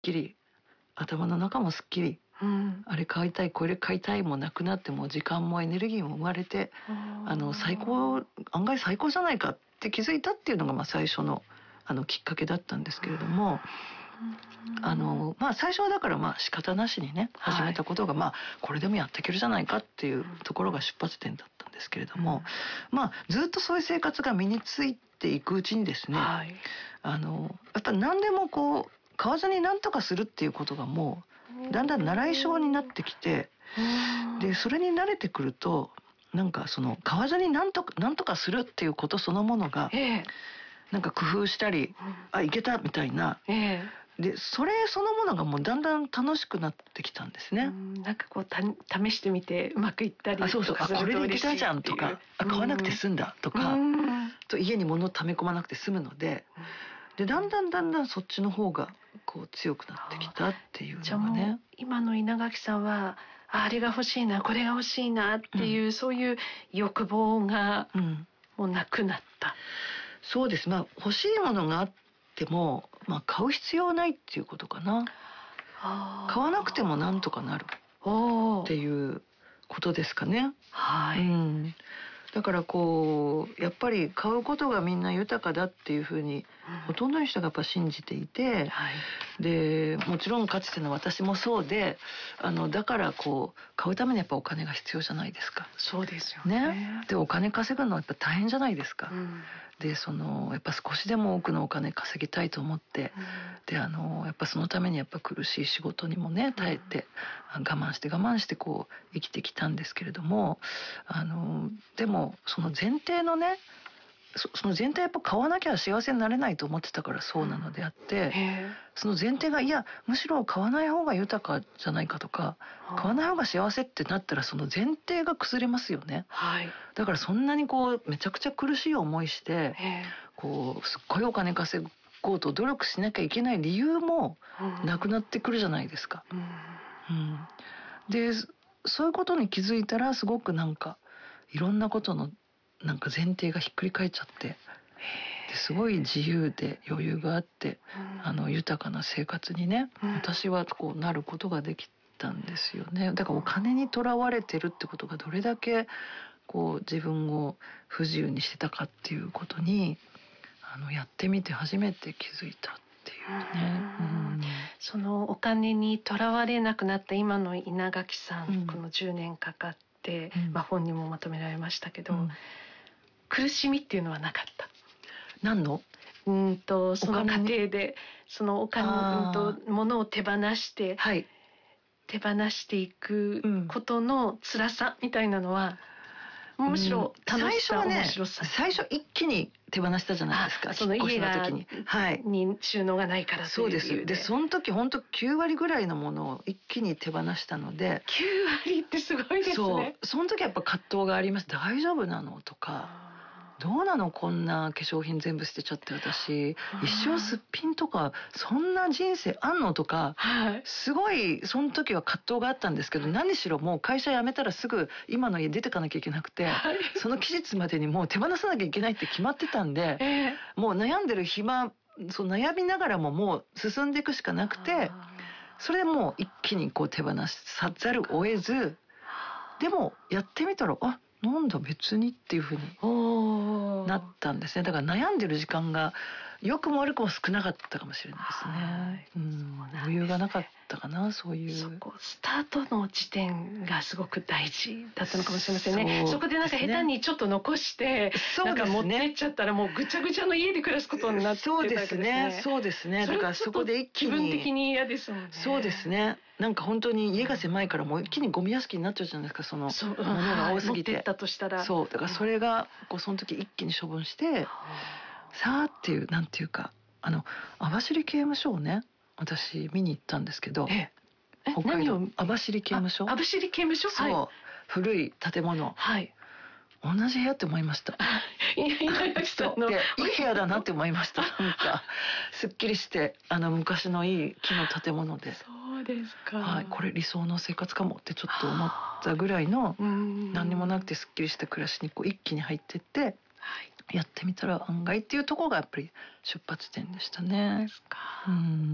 きり、頭の中もすっきり、あれ買いたいこれ買いたいもなくなって、もう時間もエネルギーも生まれて、案外最高じゃないかって気づいたっていうのが最初のきっかけだったんですけれども、最初はだから仕方なしにね始めたことが、これでもやっていけるじゃないかっていうところが出発点だったんですけれども、ずっとそういう生活が身についていくうちにですね、やっぱ何でも買わずに何とかするっていうことがもうだんだん習い性になってきて、でそれに慣れてくると、なんか買わずに何とかするっていうことそのものが、なんか工夫したり、いけたみたいな、でそれそのものがもうだんだん楽しくなってきたんですね。 なんか試してみてうまくいったりとかすると嬉しいっていう。 これでいけたじゃんとか、買わなくて済んだとか、と家に物を溜め込まなくて済むので、でだんだんそっちの方が強くなってきたっていうのがね。 じゃあもう今の稲垣さんはあれが欲しいなこれが欲しいなっていう、そういう欲望がもうなくなった。 そうです。欲しいものがあっても、買う必要ないっていうことかな。買わなくてもなんとかなるっていうことですかね。だからやっぱり買うことがみんな豊かだっていうふうに、ほとんどの人がやっぱ信じていて、でもちろんかつての私もそうで、だから買うためにやっぱお金が必要じゃないですか。 そうですよね。 でお金稼ぐのはやっぱ大変じゃないですか。でやっぱ少しでも多くのお金稼ぎたいと思って、でやっぱそのためにやっぱ苦しい仕事にもね耐えて、我慢して生きてきたんですけれども、でもその前提のね、その前提やっぱ買わなきゃ幸せになれないと思ってたからそうなのであって、その前提がむしろ買わない方が豊かじゃないかとか、買わない方が幸せってなったらその前提が崩れますよね。だからそんなにめちゃくちゃ苦しい思いして、すっごいお金稼ごうと努力しなきゃいけない理由もなくなってくるじゃないですか。でそういうことに気づいたら、すごくなんかいろんなことのなんか前提がひっくり返っちゃって、ですごい自由で余裕があって、豊かな生活にね、私はなることができたんですよね。だからお金にとらわれてるってことがどれだけ自分を不自由にしてたかっていうことにやってみて初めて気づいたっていうね。 そのお金にとらわれなくなった今の稲垣さん、この10年かかって、本にもまとめられましたけど、苦しみっていうのはなかった？ 何の？ その過程でそのお金、物を手放して、手放していくことの辛さみたいなのは、むしろ楽しさ、面白さ。 最初一気に手放したじゃないですか。 その家に収納がないからという理由で。 そうです。でその時本当9割ぐらいのものを一気に手放したので。 9割ってすごいですね。 その時やっぱ葛藤があります。大丈夫なのとか、どうなのこんな化粧品全部捨てちゃって私一生すっぴんとかそんな人生あんのとか、すごいその時は葛藤があったんですけど、何しろもう会社辞めたらすぐ今の家出てかなきゃいけなくて、その期日までにもう手放さなきゃいけないって決まってたんで、もう悩んでる暇、悩みながらももう進んでいくしかなくて、それでもう一気に手放さざるを得ず、でもやってみたらなんだ別にっていうふうになったんですね。だから悩んでる時間が良くも悪くも少なかったかもしれないですね。余裕がなかったかな、そういう。 スタートの時点がすごく大事だったのかもしれませんね。そこでなんか下手にちょっと残して、なんか持ってっちゃったらもうぐちゃぐちゃの家で暮らすことになってたわけですね。 そうですね。だからそこで一気に気分的に嫌ですもんね。 そうですね。なんか本当に家が狭いからもう一気にゴミ屋敷になっちゃうじゃないですか、その物が多すぎて。 持ってったとしたら。 だからそれがその時一気に処分して、さあっていうなんていうか、網走刑務所をね私見に行ったんですけど、北海道網走刑務所。 網走刑務所。 そう、古い建物。同じ部屋って思いました。で、いい部屋だなって思いました。なんかすっきりして昔のいい木の建物で。 そうですか。 これ理想の生活かもってちょっと思ったぐらいの、何にもなくてすっきりした暮らしに一気に入ってって、やってみたら案外っていうところがやっぱり出発点でしたね。